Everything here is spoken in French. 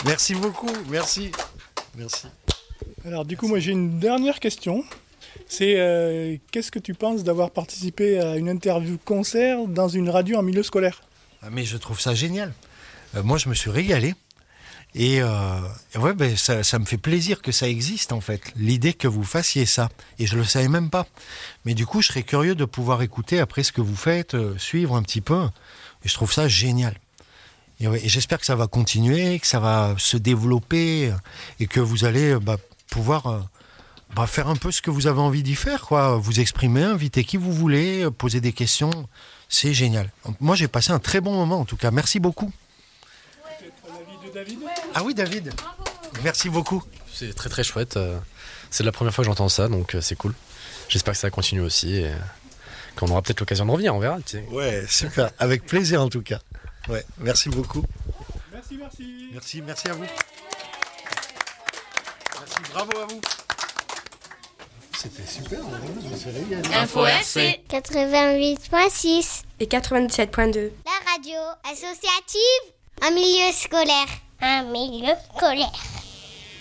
Merci beaucoup, merci. Alors du coup, moi j'ai une dernière question. C'est qu'est-ce que tu penses d'avoir participé à une interview concert dans une radio en milieu scolaire ? Mais je trouve ça génial. Moi, je me suis régalé. Et ouais, ça me fait plaisir que ça existe en fait. L'idée que vous fassiez ça. Et je le savais même pas. Mais du coup, je serais curieux de pouvoir écouter après ce que vous faites, suivre un petit peu. Et je trouve ça génial. Et j'espère que ça va continuer, que ça va se développer et que vous allez pouvoir faire un peu ce que vous avez envie d'y faire, quoi. Vous exprimer, inviter qui vous voulez, poser des questions. C'est génial. Moi, j'ai passé un très bon moment en tout cas. Merci beaucoup. L'avis de David ? Ah oui, David. Merci beaucoup. C'est très très chouette. C'est la première fois que j'entends ça, donc c'est cool. J'espère que ça va continuer aussi et qu'on aura peut-être l'occasion de revenir, on verra. Tu sais. Ouais, super. Avec plaisir en tout cas. Ouais, merci beaucoup. Merci à vous. Merci, bravo à vous. C'était super, je me suis régalé. Info RC 88.6 et 97.2. La radio associative en milieu scolaire. Un milieu scolaire.